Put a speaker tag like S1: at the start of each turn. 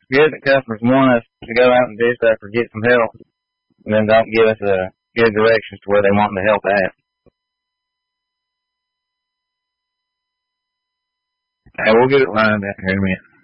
S1: good that customers want us to go out and do stuff or get some help, and then don't give us good directions to where they want the help at. And we'll get it lined out here in a minute.